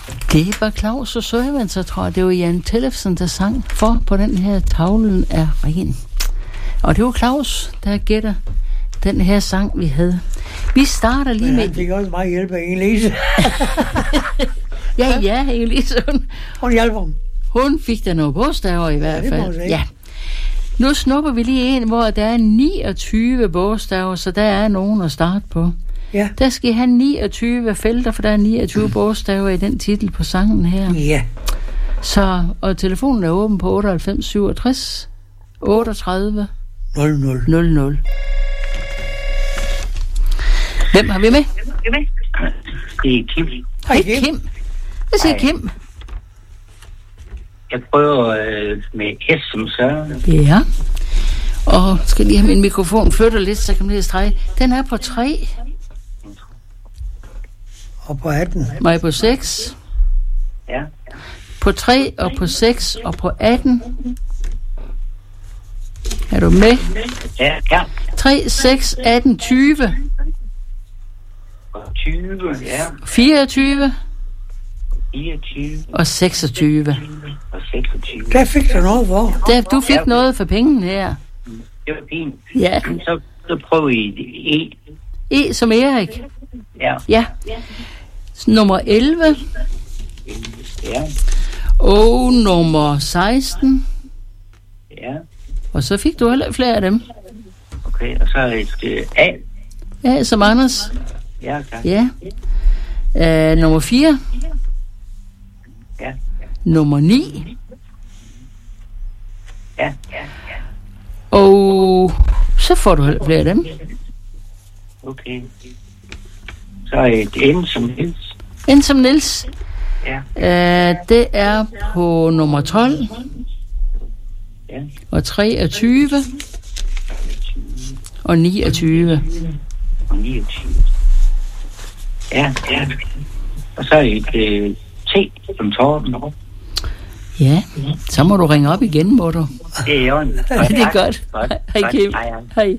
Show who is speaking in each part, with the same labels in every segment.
Speaker 1: Det var Claus og Søren, så tror jeg. Det var Jan Tellefsen, der sang for på den her Tavlen er ren. Og det var Claus, der gætter den her sang, vi havde. Vi starter lige med...
Speaker 2: Det kan også meget hjælpe af Inge-Lise.
Speaker 1: Ja, Inge-Lise.
Speaker 2: Hun hjælper ham.
Speaker 1: Hun fik da nogle bogstaver i hvert fald. Ja. Nu snupper vi lige en, hvor der er 29 bogstaver, så der er nogen at starte på.
Speaker 2: Ja.
Speaker 1: Der skal I have 29 felter, for der er 29 bogstaver i den titel på sangen her.
Speaker 2: Ja.
Speaker 1: Så, og telefonen er åben på 98 67 38 00. Hvem har vi med?
Speaker 3: Det er Kim.
Speaker 1: Hej Kim. Hvad siger Kim?
Speaker 3: Jeg prøver med S som Søren.
Speaker 1: Ja. Og skal lige have min mikrofon flytter lidt, så kan man lige strege. Den er på 3.
Speaker 2: Og på 18.
Speaker 1: Mig på 6.
Speaker 3: Ja.
Speaker 1: På 3 og på 6 og på 18. Er du med?
Speaker 3: Ja.
Speaker 1: 3, 6, 18, 20.
Speaker 3: Og 20, ja.
Speaker 1: 24.
Speaker 3: 24.
Speaker 1: Og 26.
Speaker 3: Og 26.
Speaker 2: Der fik du noget for.
Speaker 1: Du fik noget for pengene her.
Speaker 3: Det var fint.
Speaker 1: Ja.
Speaker 3: Så prøver I E.
Speaker 1: E som Erik.
Speaker 3: Ja.
Speaker 1: Nummer 11.
Speaker 3: Ja.
Speaker 1: Og nummer 16.
Speaker 3: Ja.
Speaker 1: Og så fik du heller flere af dem.
Speaker 3: Okay, og så et A.
Speaker 1: Ja, som Anders.
Speaker 3: Ja, tak.
Speaker 1: Ja. Nummer 4.
Speaker 3: Ja.
Speaker 1: Nummer 9.
Speaker 3: Ja.
Speaker 1: Og så får du heller flere af dem.
Speaker 3: Okay. Så et N som Niels.
Speaker 1: N som Niels.
Speaker 3: Ja.
Speaker 1: Det er på nummer 12.
Speaker 3: Ja.
Speaker 1: Og 23. Og 29.
Speaker 3: Og 29. Ja. Og så et T som Torben.
Speaker 1: Ja, så må du ringe op igen, må du.
Speaker 3: Det er jo en.
Speaker 1: Det er godt. Hej Kim. Hej.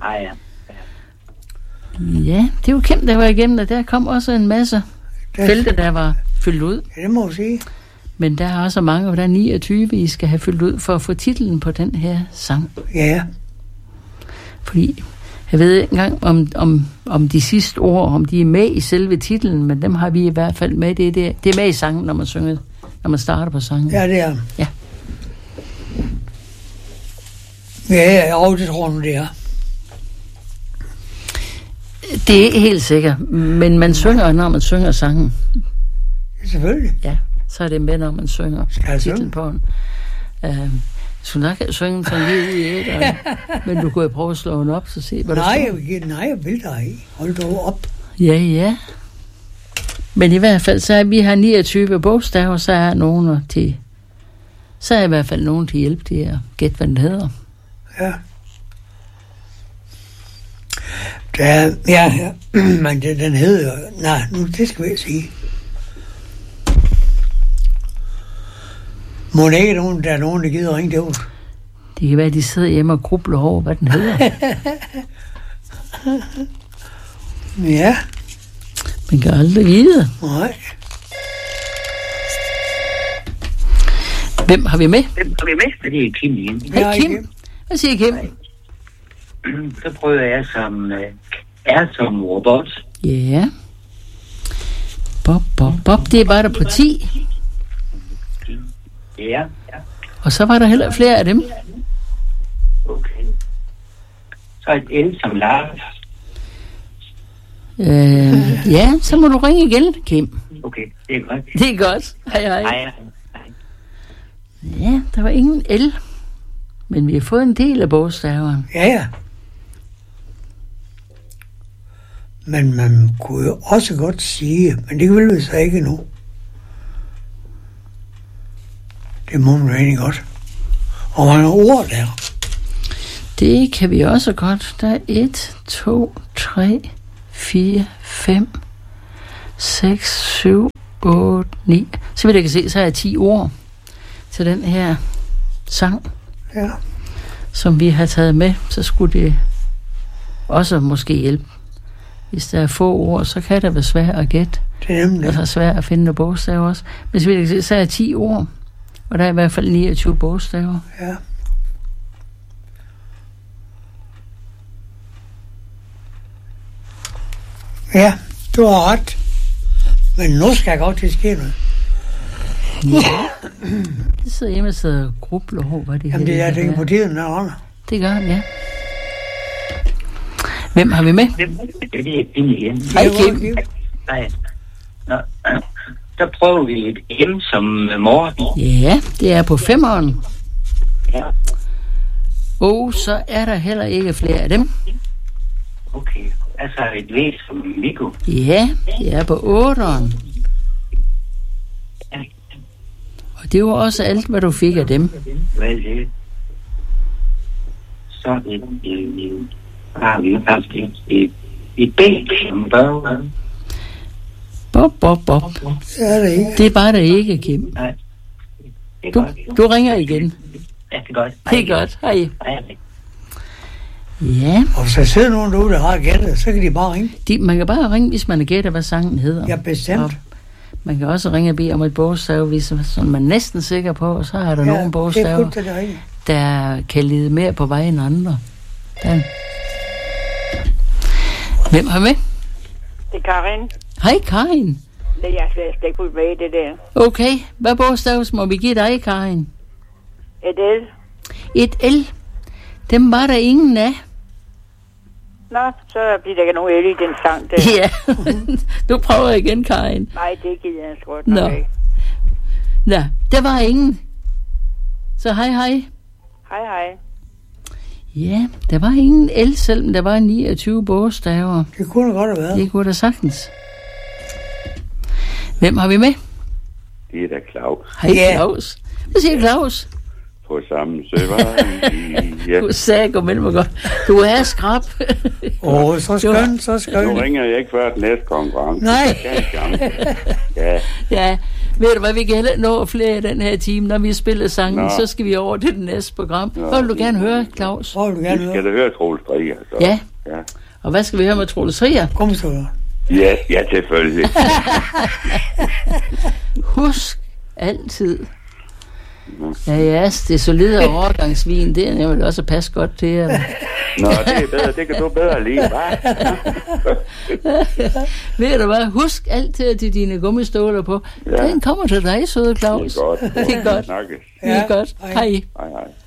Speaker 1: Ja, det er jo Kim, der var igennem, og der kom også en masse felter, der var fyldt ud.
Speaker 2: Ja, det må du sige. Men
Speaker 1: der er også mange, og der er 29, I skal have fyldt ud for at få titlen på den her sang.
Speaker 2: Ja.
Speaker 1: Fordi jeg ved ikke engang om de sidste ord, om de er med i selve titlen, men dem har vi i hvert fald med. Det er med i sangen, når man starter på sangen.
Speaker 2: Ja, det er.
Speaker 1: Ja.
Speaker 2: Ja, det tror jeg, det er.
Speaker 1: Det er ikke helt sikkert, men man synger, når man synger sangen.
Speaker 2: Selvfølgelig.
Speaker 1: Ja, så er det med, når man synger titlen på den. Så nok kan synge sådan lige ud i et, men du kunne jo prøve at slå den op, så se, hvad der står.
Speaker 2: Nej, jeg vil dig. Hold dog op.
Speaker 1: Ja. Men i hvert fald, så er vi har 29 bogstaver, så er nogen til... Så er i hvert fald nogen til hjælp til at gætte, hvad den hedder.
Speaker 2: Ja. Ja. Men den hedder... Nej, nu det skal vi sige. Må det ikke der er nogen, der gider ringe til os?
Speaker 1: Det kan være, at de sidder hjemme og grubler over, hvad den hedder.
Speaker 2: Ja.
Speaker 1: Man kan aldrig vide.
Speaker 2: Nej.
Speaker 1: Hvem har vi med?
Speaker 3: Det er Kim igen.
Speaker 1: Hej Kim. Hvad siger Kim?
Speaker 3: Så prøver jeg som robot.
Speaker 1: Ja. Bob, det var der på 10.
Speaker 3: Ja.
Speaker 1: Og så var der heller flere af dem.
Speaker 3: Okay. Så et L som Lars.
Speaker 1: Ja, så må du ringe igen, Kim.
Speaker 3: Okay, det er godt.
Speaker 1: Det er godt. Hej. Ja, der var ingen L. Men vi har fået en del af bogstaveren.
Speaker 2: Ja. Men man kunne jo også godt sige, men det vil vi så ikke nu. Det må man egentlig godt. Og mange ord der.
Speaker 1: Det kan vi også godt. Der er 1, 2, 3, 4, 5, 6, 7, 8, 9. Så vidt jeg kan se, så er 10 ord til den her sang.
Speaker 2: Ja.
Speaker 1: Som vi har taget med. Så skulle det også måske hjælpe Hvis der er få ord, så kan det være svært at gætte.
Speaker 2: Det er nemlig.
Speaker 1: Og så er det svært at finde nogle bogstaver også. Hvis vi kan se, så er 10 ord. Og der er i hvert fald 29 bogstaver.
Speaker 2: Ja. Ja, du har ret. Men nu skal jeg godt til at ske noget.
Speaker 1: Ja. Det sidder hjemme og sidder og grubler over, hvad det
Speaker 2: Jamen, det er det på tiden, der under.
Speaker 1: Det gør han, ja. Hvem har vi med?
Speaker 3: Det er Kim igen.
Speaker 1: Hej, Kim.
Speaker 3: Nej. Nå, så prøver vi et M som Morten.
Speaker 1: Ja, det er på 5'eren.
Speaker 3: Ja,
Speaker 1: Og så er der heller ikke flere af dem.
Speaker 3: okay. Altså et V som Mikko.
Speaker 1: Ja, det er på 8'eren.
Speaker 3: Ja,
Speaker 1: Og det var også alt, hvad du fik af dem.
Speaker 3: hvad er det? Så har vi faktisk et B som Børge.
Speaker 1: Bob.
Speaker 2: Så er det ikke.
Speaker 1: Det er bare der ikke, Kim.
Speaker 3: Nej, det er godt.
Speaker 1: Du ringer igen.
Speaker 3: Ja, det er godt.
Speaker 1: Det er godt. Hej.
Speaker 3: Hej.
Speaker 1: Ja,
Speaker 2: Og hvis der sidder nogen derude, der har gættet, så kan de bare ringe.
Speaker 1: man kan bare ringe, hvis man gætter, hvad sangen hedder.
Speaker 2: Ja, bestemt.
Speaker 1: Og man kan også ringe og bede om et bogstav, hvis man er næsten sikker på, og så er der nogle
Speaker 2: det er
Speaker 1: bogstaver,
Speaker 2: fuldstændig rigtigt.
Speaker 1: der kan lide mere på vej end andre. Dan. Hvem har med?
Speaker 4: Det er Karin.
Speaker 1: Hej, Karin.
Speaker 4: Jeg er slet ikke fuldt med i det der.
Speaker 1: Okay, hvad bogstav må vi give dig, Karin?
Speaker 4: Et L.
Speaker 1: Et L. Dem var der ingen af.
Speaker 4: Nå, så bliver der ikke nogen L i den sang der.
Speaker 1: Ja, du prøver igen, Karin.
Speaker 4: Nej, det gider jeg sgu
Speaker 1: Nå.
Speaker 4: nok ikke.
Speaker 1: Nå, der var ingen. Så hej.
Speaker 4: Hej.
Speaker 1: Ja, der var ingen L, selvom der var 29 bogstaver.
Speaker 2: Det kunne godt have været.
Speaker 1: Det kunne da sagtens. Hvem har vi med?
Speaker 5: Det er da Claus
Speaker 1: Hej,
Speaker 2: Ja.
Speaker 1: Claus. Hvad siger Claus?
Speaker 5: på samme søvej. Ja.
Speaker 1: Du sagde, gå med mig godt. Du er skrab.
Speaker 2: Så skønt, så
Speaker 5: Nu
Speaker 2: skønt.
Speaker 5: ringer jeg ikke før den næste konkurrence.
Speaker 2: Nej.
Speaker 5: Ja,
Speaker 1: Ja, ved du hvad, vi kan heller ikke nå flere i den her time. Når vi spiller sangen,
Speaker 5: Nå.
Speaker 1: så skal vi over til det næste program. Hvad vil du gerne høre, Claus?
Speaker 2: Hvor vil du gerne
Speaker 5: vi
Speaker 2: høre?
Speaker 5: skal da høre Troels Trier. Så.
Speaker 1: Ja.
Speaker 5: Ja.
Speaker 1: Og hvad skal vi høre med Troels Trier?
Speaker 2: Kom så.
Speaker 5: Ja, selvfølgelig.
Speaker 1: Husk altid. Ja, det solide overgangsvin, det er nemlig også at passe godt til.
Speaker 5: Nå, det er bedre. Det kan du bedre lide, hva'?
Speaker 1: Ved du hvad, husk altid at de dine gummistøvler på.
Speaker 5: Ja.
Speaker 1: Den kommer til dig, søde Claus.
Speaker 5: Det er godt.
Speaker 1: Det er godt.
Speaker 5: Snakkes.
Speaker 1: Det er
Speaker 2: Ja,
Speaker 1: godt.
Speaker 2: hej.
Speaker 1: Hej.
Speaker 5: Hej, hej.